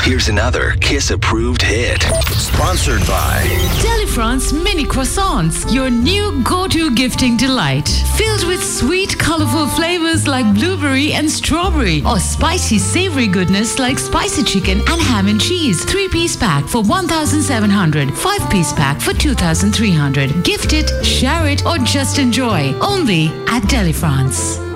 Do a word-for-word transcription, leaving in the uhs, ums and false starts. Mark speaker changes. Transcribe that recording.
Speaker 1: Here's another Kiss-approved hit. Sponsored by
Speaker 2: Delifrance Mini Croissants, your new go-to gifting delight. Filled with sweet, colorful flavors like blueberry and strawberry, or spicy, savory goodness like spicy chicken and ham and cheese. Three-piece pack for one thousand seven hundred, five-piece pack for two thousand three hundred. Gift it, share it, or just enjoy. Only at Delifrance.